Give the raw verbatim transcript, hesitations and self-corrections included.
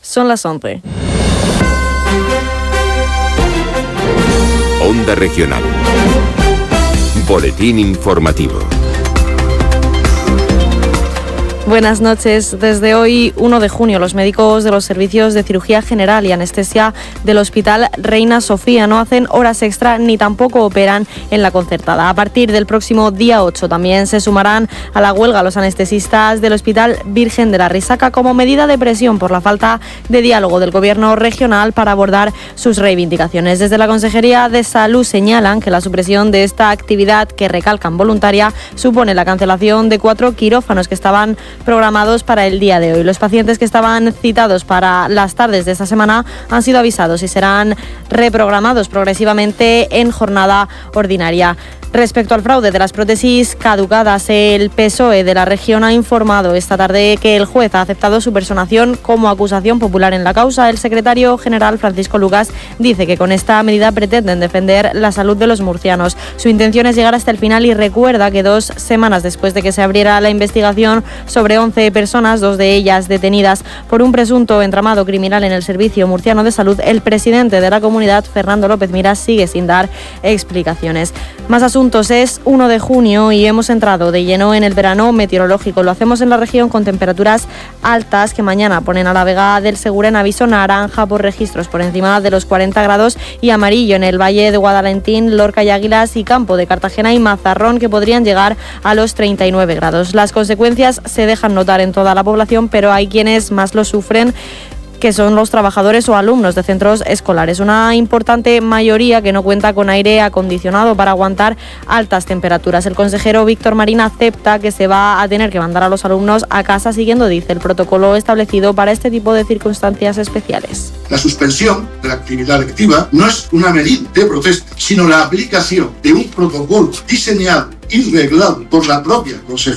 Son las once. Onda Regional. Boletín informativo. Buenas noches. Desde hoy, uno de junio, los médicos de los servicios de cirugía general y anestesia del Hospital Reina Sofía no hacen horas extra ni tampoco operan en la concertada. A partir del próximo día ocho también se sumarán a la huelga los anestesistas del Hospital Virgen de la Risaca como medida de presión por la falta de diálogo del Gobierno regional para abordar sus reivindicaciones. Desde la Consejería de Salud señalan que la supresión de esta actividad, que recalcan voluntaria, supone la cancelación de cuatro quirófanos que estaban programados para el día de hoy. Los pacientes que estaban citados para las tardes de esta semana han sido avisados y serán reprogramados progresivamente en jornada ordinaria. Respecto al fraude de las prótesis caducadas, el P S O E de la región ha informado esta tarde que el juez ha aceptado su personación como acusación popular en la causa. El secretario general, Francisco Lucas, dice que con esta medida pretenden defender la salud de los murcianos. Su intención es llegar hasta el final y recuerda que dos semanas después de que se abriera la investigación sobre once personas, dos de ellas detenidas por un presunto entramado criminal en el Servicio Murciano de Salud, el presidente de la comunidad, Fernando López Miras, sigue sin dar explicaciones. Más asuntos. Es uno de junio y hemos entrado de lleno en el verano meteorológico. Lo hacemos en la región con temperaturas altas que mañana ponen a la Vega del Segura en aviso naranja por registros por encima de los cuarenta grados y amarillo en el Valle de Guadalentín, Lorca y Águilas y Campo de Cartagena y Mazarrón, que podrían llegar a los treinta y nueve grados. Las consecuencias se dejan notar en toda la población, pero hay quienes más lo sufren, que son los trabajadores o alumnos de centros escolares. Una importante mayoría que no cuenta con aire acondicionado para aguantar altas temperaturas. El consejero Víctor Marín acepta que se va a tener que mandar a los alumnos a casa siguiendo, dice, el protocolo establecido para este tipo de circunstancias especiales. La suspensión de la actividad lectiva no es una medida de protesta, sino la aplicación de un protocolo diseñado y reglado por la propia Consejería